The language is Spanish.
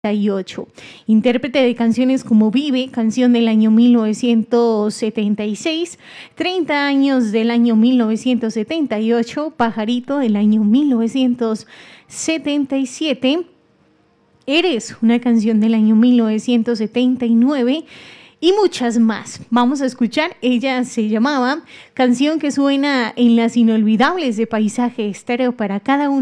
Intérprete de canciones como Vive, canción del año 1976, 30 años del año 1978, Pajarito del año 1977, Eres, una canción del año 1979 y muchas más. Vamos a escuchar, ella se llamaba Canción que suena en las inolvidables de Paisaje Estéreo para cada uno